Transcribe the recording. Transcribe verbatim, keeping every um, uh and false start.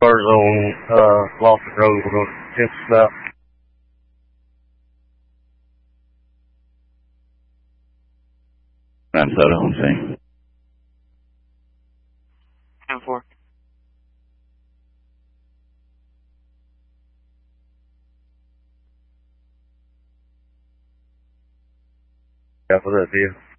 cars on uh, Lawson Road. We're going to test this out. nine seven on scene. ten four. Yeah, for that deal.